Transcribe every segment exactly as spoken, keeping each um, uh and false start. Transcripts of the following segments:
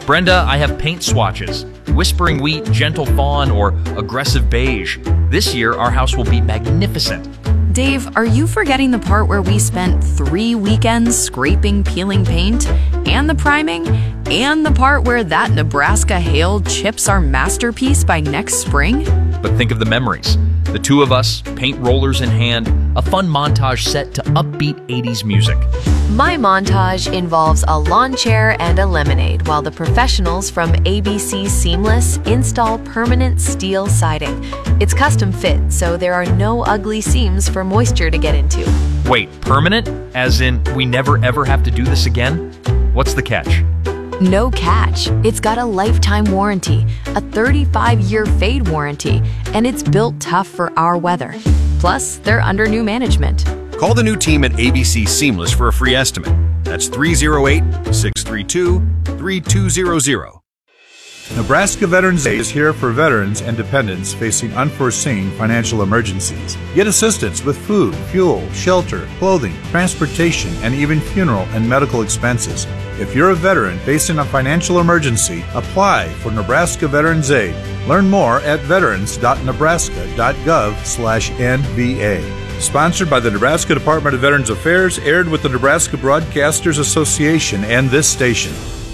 Brenda, I have paint swatches. Whispering Wheat, Gentle Fawn, or Aggressive Beige. This year, our house will be magnificent. Dave, are you forgetting the part where we spent three weekends scraping, peeling paint, and the priming, and the part where that Nebraska hail chips our masterpiece by next spring? But think of the memories. The two of us, paint rollers in hand, a fun montage set to upbeat eighties music. My montage involves a lawn chair and a lemonade while the professionals from A B C Seamless install permanent steel siding. It's custom fit, so there are no ugly seams for moisture to get into. Wait, permanent? As in, we never ever have to do this again? What's the catch? No catch. It's got a lifetime warranty, a thirty-five year fade warranty, and it's built tough for our weather. Plus, they're under new management. Call the new team at A B C Seamless for a free estimate. That's three oh eight, six three two, three two zero zero. Nebraska Veterans Day is here for veterans and dependents facing unforeseen financial emergencies. Get assistance with food, fuel, shelter, clothing, transportation, and even funeral and medical expenses. If you're a veteran facing a financial emergency, apply for Nebraska Veterans Aid. Learn more at veterans dot nebraska dot gov slash N V A. Sponsored by the Nebraska Department of Veterans Affairs, aired with the Nebraska Broadcasters Association and this station.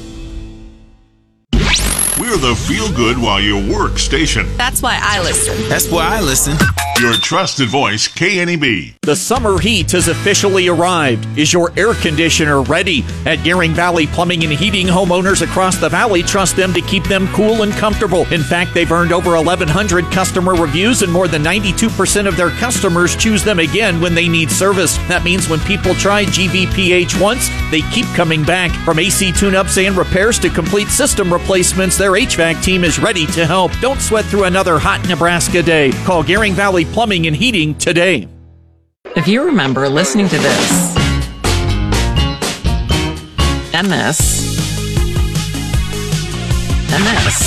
We're the feel-good while you work station. That's why I listen. That's why I listen. Your trusted voice, K N E B. The summer heat has officially arrived. Is your air conditioner ready? At Gearing Valley Plumbing and Heating, homeowners across the valley trust them to keep them cool and comfortable. In fact, they've earned over eleven hundred customer reviews, and more than ninety-two percent of their customers choose them again when they need service. That means when people try G V P H once, they keep coming back. From A C tune-ups and repairs to complete system replacements, their H V A C team is ready to help. Don't sweat through another hot Nebraska day. Call Gearing Valley Plumbing and Heating today. If you remember listening to this, and this, and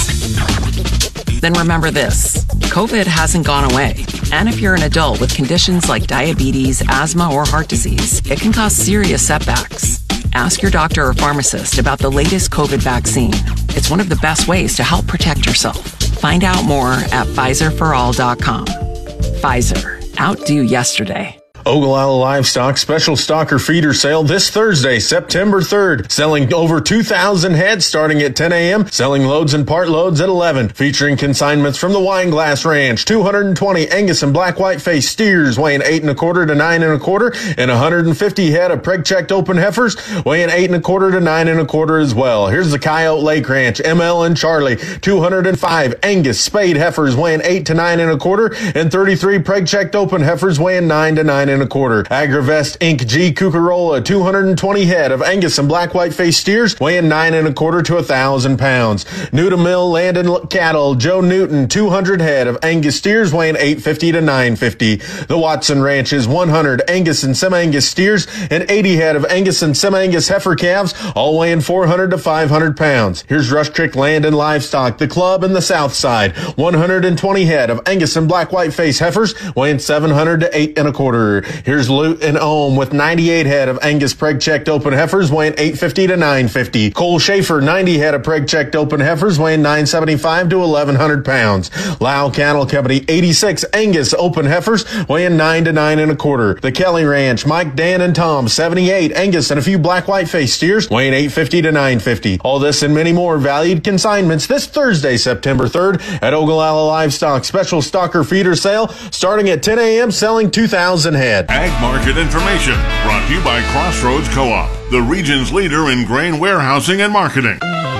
this, then remember this. COVID hasn't gone away. And if you're an adult with conditions like diabetes, asthma, or heart disease, it can cause serious setbacks. Ask your doctor or pharmacist about the latest COVID vaccine. It's one of the best ways to help protect yourself. Find out more at Pfizer for all dot com. Pfizer. Outdo yesterday. Ogallala Livestock Special Stocker Feeder Sale this Thursday, September third. Selling over two thousand heads starting at ten a.m., selling loads and part loads at eleven. Featuring consignments from the Wineglass Ranch, two hundred twenty Angus and black white face steers weighing eight and a quarter to nine and a quarter, and one hundred fifty head of preg-checked open heifers weighing eight and a quarter to nine and a quarter as well. Here's the Coyote Lake Ranch, M L and Charlie, two hundred five Angus spade heifers weighing eight to nine and a quarter, and thirty-three preg-checked open heifers weighing nine to nine and a quarter. Agravest Incorporated. G. Cucarola, two hundred twenty head of Angus and black white face steers weighing nine and a quarter to a thousand pounds. Newton Mill Land and Cattle, Joe Newton, two hundred head of Angus steers weighing eight fifty to nine fifty. The Watson Ranch is one hundred Angus and Sem-Angus steers and eighty head of Angus and Sem-Angus heifer calves, all weighing four hundred to five hundred pounds. Here's Rush Creek Land and Livestock, the club in the south side, one hundred twenty head of Angus and black white face heifers weighing seven hundred to eight and a quarter. Here's Lute and Ohm with ninety-eight head of Angus preg-checked open heifers weighing eight fifty to nine fifty. Cole Schaefer, ninety head of preg-checked open heifers weighing nine seventy-five to eleven hundred pounds. Lau Cattle Company, eighty-six Angus open heifers weighing nine to nine and a quarter. The Kelly Ranch, Mike, Dan, and Tom, seventy-eight Angus and a few black white face steers weighing eight fifty to nine fifty. All this and many more valued consignments this Thursday, September third at Ogallala Livestock Special Stocker Feeder Sale starting at ten a.m., selling two thousand head. Ag market information brought to you by Crossroads Co-op, the region's leader in grain warehousing and marketing.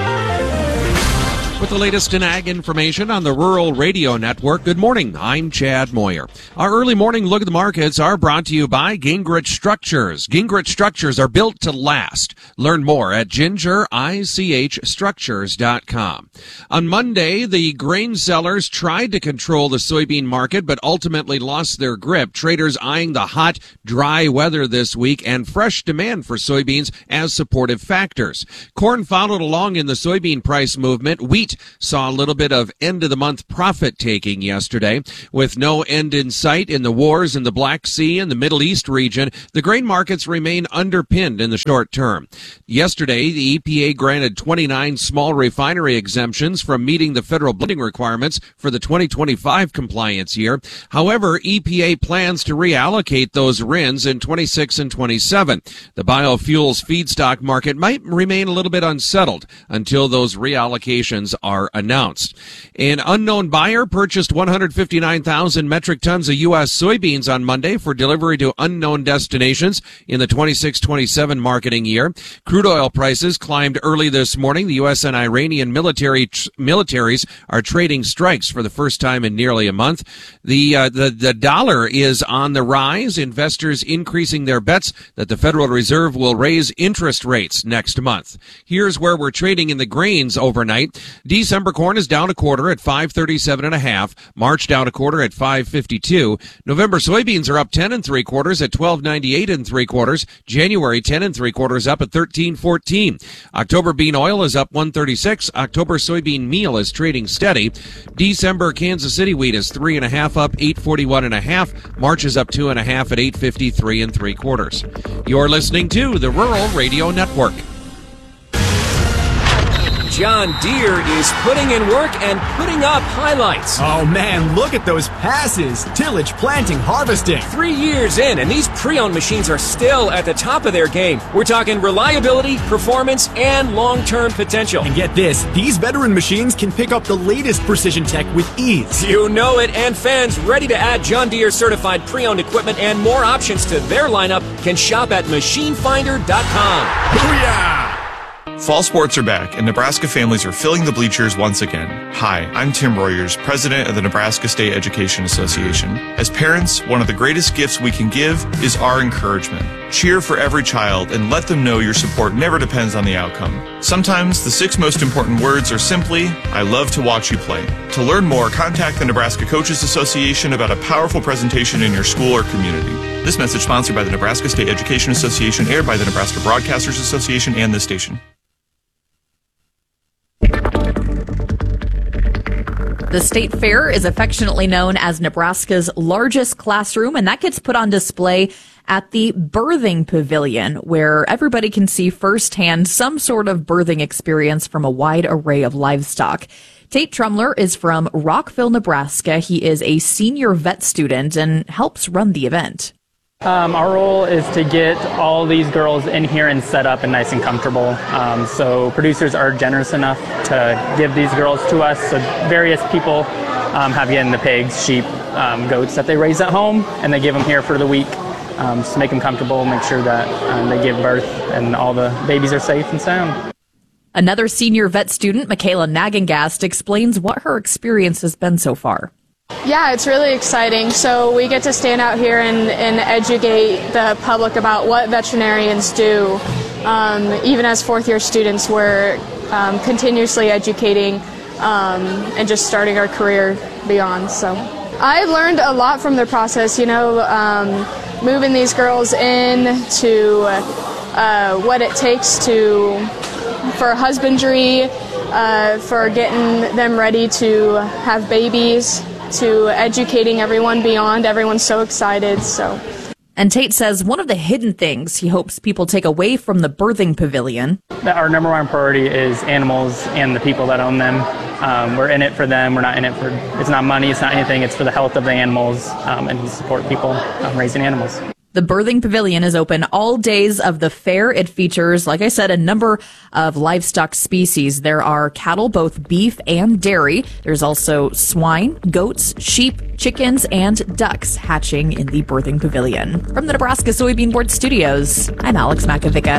With the latest in ag information on the Rural Radio Network, good morning. I'm Chad Moyer. Our early morning look at the markets are brought to you by Gingrich Structures. Gingrich Structures are built to last. Learn more at ginger ich structures dot com. On Monday, the grain sellers tried to control the soybean market, but ultimately lost their grip. Traders eyeing the hot, dry weather this week and fresh demand for soybeans as supportive factors. Corn followed along in the soybean price movement. Wheat wheat saw a little bit of end-of-the-month profit-taking yesterday. With no end in sight in the wars in the Black Sea and the Middle East region, the grain markets remain underpinned in the short term. Yesterday, the E P A granted twenty-nine small refinery exemptions from meeting the federal blending requirements for the twenty twenty-five compliance year. However, E P A plans to reallocate those R I Ns in twenty-six and twenty-seven. The biofuels feedstock market might remain a little bit unsettled until those reallocations are announced. An unknown buyer purchased one hundred fifty-nine thousand metric tons of U S soybeans on Monday for delivery to unknown destinations in the twenty-six twenty-seven marketing year. Crude oil prices climbed early this morning. The U S and Iranian military militaries are trading strikes for the first time in nearly a month. The uh, the the dollar is on the rise. Investors increasing their bets that the Federal Reserve will raise interest rates next month. Here's where we're trading in the grains overnight. December corn is down a quarter at five thirty-seven and a half. March down a quarter at five fifty-two. November soybeans are up ten and three quarters at twelve ninety-eight and three quarters. January ten and three quarters up at thirteen fourteen. October bean oil is up one thirty-six. October soybean meal is trading steady. December Kansas City wheat is three and a half up eight forty-one and a half. March is up two and a half at eight fifty-three and three quarters. You're listening to the Rural Radio Network. John Deere is putting in work and putting up highlights. Oh man, look at those passes. Tillage, planting, harvesting. Three years in, and these pre-owned machines are still at the top of their game. We're talking reliability, performance, and long-term potential. And get this, these veteran machines can pick up the latest precision tech with ease. You know it, and fans ready to add John Deere certified pre-owned equipment and more options to their lineup can shop at machine finder dot com. Booyah! Fall sports are back, and Nebraska families are filling the bleachers once again. Hi, I'm Tim Royers, president of the Nebraska State Education Association. As parents, one of the greatest gifts we can give is our encouragement. Cheer for every child and let them know your support never depends on the outcome. Sometimes the six most important words are simply, I love to watch you play. To learn more, contact the Nebraska Coaches Association about a powerful presentation in your school or community. This message sponsored by the Nebraska State Education Association, aired by the Nebraska Broadcasters Association and this station. The State Fair is affectionately known as Nebraska's largest classroom, and that gets put on display at the Birthing Pavilion, where everybody can see firsthand some sort of birthing experience from a wide array of livestock. Tate Trumler is from Rockville, Nebraska. He is a senior vet student and helps run the event. Um, our role is to get all these girls in here and set up and nice and comfortable. Um, so producers are generous enough to give these girls to us. So various people um, have getting the pigs, sheep, um, goats that they raise at home, and they give them here for the week um, to make them comfortable, make sure that um, they give birth and all the babies are safe and sound. Another senior vet student, Michaela Nagengast, explains what her experience has been so far. Yeah, it's really exciting. So we get to stand out here and, and educate the public about what veterinarians do. Um, even as fourth year students, we're um, continuously educating um, and just starting our career beyond. So I learned a lot from the process, you know, um, moving these girls in to uh, what it takes to for husbandry, uh, for getting them ready to have babies, to educating everyone beyond. Everyone's so excited. So, and Tate says one of the hidden things he hopes people take away from the Birthing Pavilion. Our number one priority is animals and the people that own them. Um, we're in it for them. We're not in it for, it's not money, it's not anything. It's for the health of the animals um, and to support people um, raising animals. The Birthing Pavilion is open all days of the fair. It features, like I said, a number of livestock species. There are cattle, both beef and dairy. There's also swine, goats, sheep, chickens, and ducks hatching in the Birthing Pavilion. From the Nebraska Soybean Board Studios, I'm Alex Makovica.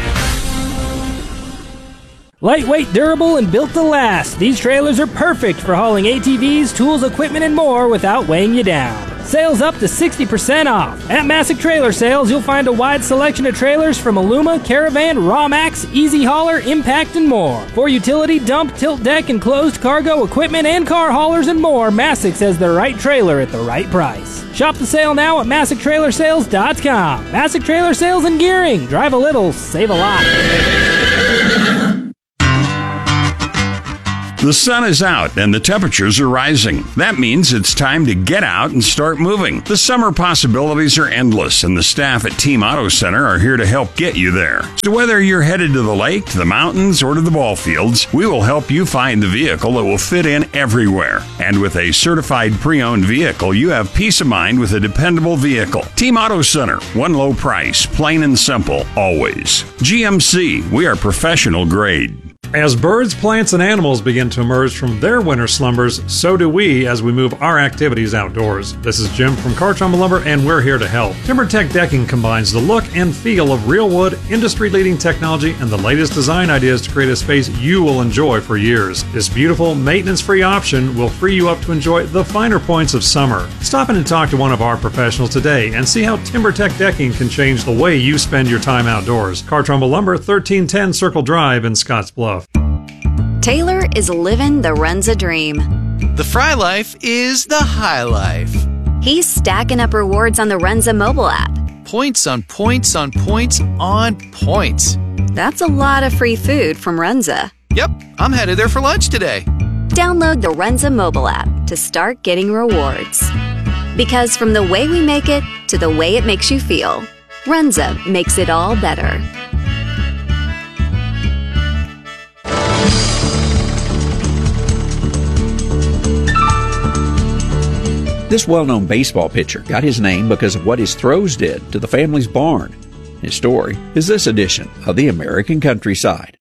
Lightweight, durable, and built to last. These trailers are perfect for hauling A T Vs, tools, equipment, and more without weighing you down. Sales up to sixty percent off. At Masick Trailer Sales, you'll find a wide selection of trailers from Aluma, Caravan, Rawmax, Easy Hauler, Impact, and more. For utility, dump, tilt deck, and closed cargo equipment and car haulers and more, Masick says the right trailer at the right price. Shop the sale now at Masick Trailer Sales dot com. Masick Trailer Sales and Gearing. Drive a little, save a lot. The sun is out and the temperatures are rising. That means it's time to get out and start moving. The summer possibilities are endless, and the staff at Team Auto Center are here to help get you there. So whether you're headed to the lake, to the mountains, or to the ball fields, we will help you find the vehicle that will fit in everywhere. And with a certified pre-owned vehicle, you have peace of mind with a dependable vehicle. Team Auto Center, one low price, plain and simple, always. G M C, we are professional grade. As birds, plants, and animals begin to emerge from their winter slumbers, so do we as we move our activities outdoors. This is Jim from Cartrumble Lumber, and we're here to help. TimberTech Decking combines the look and feel of real wood, industry-leading technology, and the latest design ideas to create a space you will enjoy for years. This beautiful, maintenance-free option will free you up to enjoy the finer points of summer. Stop in and talk to one of our professionals today and see how TimberTech Decking can change the way you spend your time outdoors. Cartrumble Lumber, thirteen ten Circle Drive in Scottsbluff. Taylor is living the Runza dream. The Fry Life is the high life. He's stacking up rewards on the Runza mobile app. Points on points on points on points. That's a lot of free food from Runza. Yep, I'm headed there for lunch today. Download the Runza mobile app to start getting rewards. Because from the way we make it to the way it makes you feel, Runza makes it all better. This well-known baseball pitcher got his name because of what his throws did to the family's barn. His story is this edition of the American Countryside.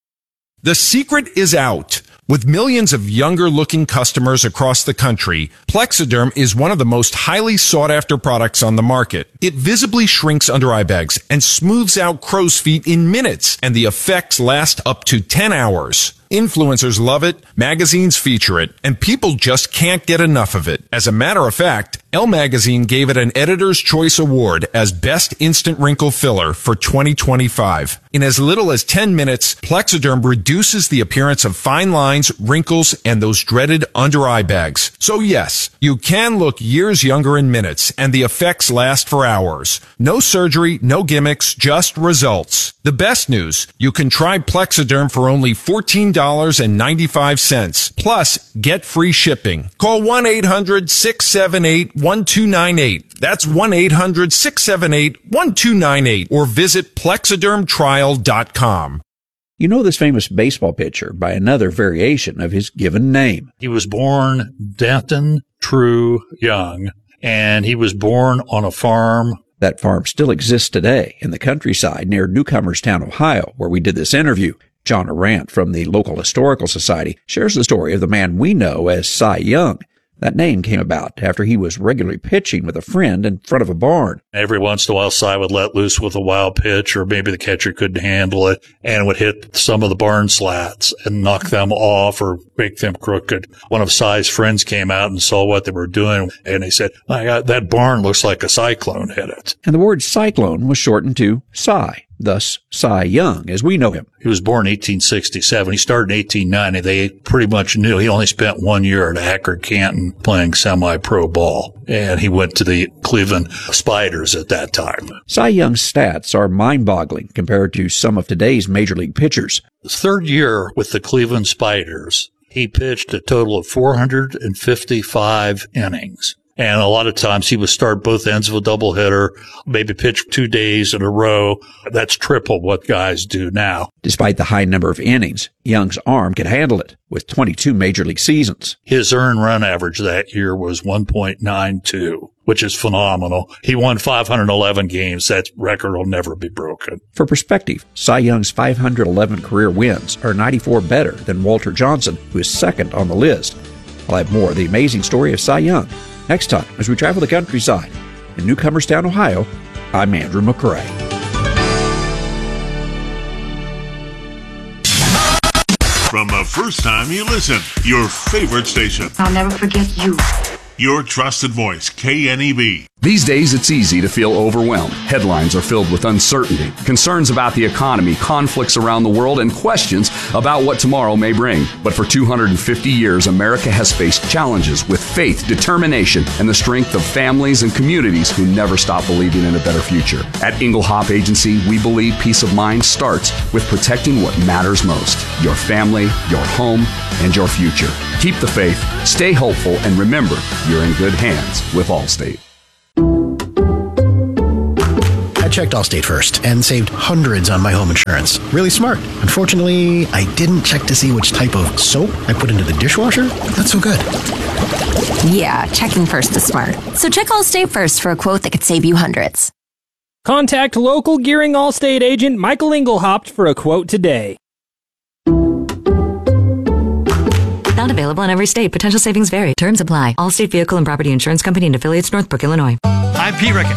The secret is out. With millions of younger-looking customers across the country, Plexiderm is one of the most highly sought-after products on the market. It visibly shrinks under eye bags and smooths out crow's feet in minutes, and the effects last up to ten hours. Influencers love it, magazines feature it, and people just can't get enough of it. As a matter of fact, Elle Magazine gave it an Editor's Choice Award as Best Instant Wrinkle Filler for twenty twenty-five. In as little as ten minutes, Plexiderm reduces the appearance of fine lines, wrinkles, and those dreaded under-eye bags. So yes, you can look years younger in minutes, and the effects last for hours. No surgery, no gimmicks, just results. The best news, you can try Plexiderm for only fourteen dollars and ninety-five cents. Plus, get free shipping. Call one eight hundred six seven eight one two nine eight. That's one eight hundred six seven eight one two nine eight. Or visit plexiderm trial dot com. You know this famous baseball pitcher by another variation of his given name. He was born Denton True Young, and he was born on a farm. That farm still exists today in the countryside near Newcomerstown, Ohio, where we did this interview. John Arant from the local historical society shares the story of the man we know as Cy Young. That name came about after he was regularly pitching with a friend in front of a barn. Every once in a while, Cy would let loose with a wild pitch, or maybe the catcher couldn't handle it, and it would hit some of the barn slats and knock them off or make them crooked. One of Cy's friends came out and saw what they were doing, and they said, "My God, that barn looks like a cyclone hit it." And the word cyclone was shortened to Cy. Thus, Cy Young, as we know him. He was born in eighteen sixty-seven. He started in eighteen ninety. They pretty much knew. He only spent one year at Akron Canton playing semi-pro ball, and he went to the Cleveland Spiders at that time. Cy Young's stats are mind-boggling compared to some of today's major league pitchers. His third year with the Cleveland Spiders, he pitched a total of four hundred fifty-five innings. And a lot of times he would start both ends of a doubleheader, maybe pitch two days in a row. That's triple what guys do now. Despite the high number of innings, Young's arm could handle it with twenty-two major league seasons. His earned run average that year was one point nine two, which is phenomenal. He won five hundred eleven games. That record will never be broken. For perspective, Cy Young's five hundred eleven career wins are ninety-four better than Walter Johnson, who is second on the list. I'll have more of the amazing story of Cy Young next time as we travel the countryside. In Newcomerstown, Ohio, I'm Andrew McCrae. From the first time you listen, your favorite station. I'll never forget you. Your trusted voice, K N E B. These days, it's easy to feel overwhelmed. Headlines are filled with uncertainty, concerns about the economy, conflicts around the world, and questions about what tomorrow may bring. But for two hundred fifty years, America has faced challenges with faith, determination, and the strength of families and communities who never stop believing in a better future. At Engelhop Agency, we believe peace of mind starts with protecting what matters most: your family, your home, and your future. Keep the faith, stay hopeful, and remember, you're in good hands with Allstate. I checked Allstate first and saved hundreds on my home insurance. Really smart. Unfortunately, I didn't check to see which type of soap I put into the dishwasher. Not so good. Yeah, checking first is smart. So check Allstate first for a quote that could save you hundreds. Contact local Gearing Allstate agent Michael Engelhaupt for a quote today. Not available in every state. Potential savings vary. Terms apply. Allstate Vehicle and Property Insurance Company and affiliates, Northbrook, Illinois. I'm Pete Rickett.